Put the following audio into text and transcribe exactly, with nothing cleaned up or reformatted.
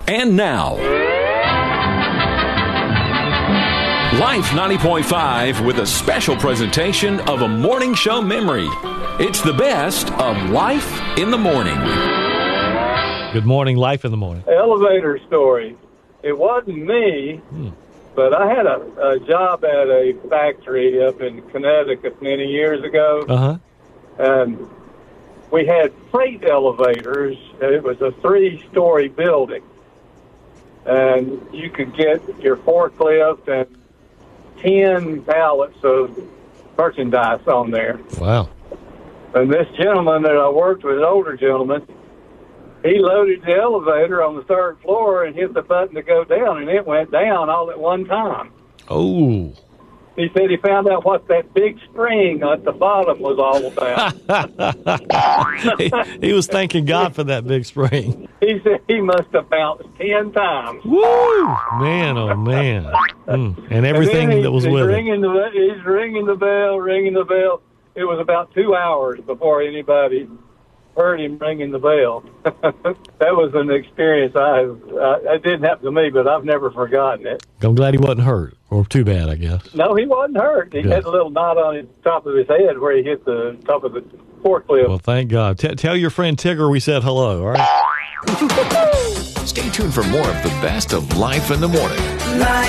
And now, Life ninety point five with a special presentation of a morning show memory. It's the best of Life in the Morning. Good morning, Life in the Morning. Elevator story. It wasn't me, hmm. but I had a, a job at a factory up in Connecticut many years ago. Uh-huh. And we had freight elevators. It was a three-story building. And you could get your forklift and ten pallets of merchandise on there. Wow. And this gentleman that I worked with, an older gentleman, he loaded the elevator on the third floor and hit the button to go down, and it went down all at one time. Oh. He said he found out what that big spring at the bottom was all about. he, he was thanking God for that big spring. He said he must have bounced ten times. Woo! Man, oh, man. Mm. And everything and he, that was he's with ringing it. The, he's ringing the bell, ringing the bell. It was about two hours before anybody heard him ringing the bell. That was an experience I, I it didn't happen to me, but I've never forgotten it. I'm glad he wasn't hurt, or too bad, I guess. No, he wasn't hurt. He Good. had a little knot on the top of his head where he hit the top of the forklift. Well, thank God. T- tell your friend Tigger we said hello, all right? Stay tuned for more of the best of Life in the Morning.